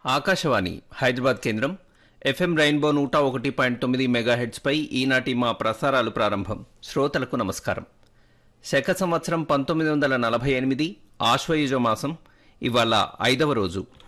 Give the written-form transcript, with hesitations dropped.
ఆకాశవాణి హైదరాబాద్ కేంద్రం FM rainbow 101.9 మెగాహెడ్స్పై ఈనాటి మా ప్రసారాలు ప్రారంభం. శ్రోతలకు నమస్కారం. శక సంవత్సరం 1948 ఆశ్వయుజ మాసం ఇవాళ 5వ రోజు.